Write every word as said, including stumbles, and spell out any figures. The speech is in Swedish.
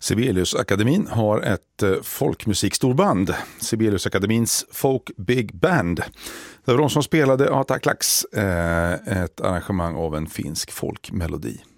Sibeliusakademin har ett folkmusikstorband, Sibeliusakademins Folk Big Band. Det var de som spelade Ataklax, ett arrangemang av en finsk folkmelodi.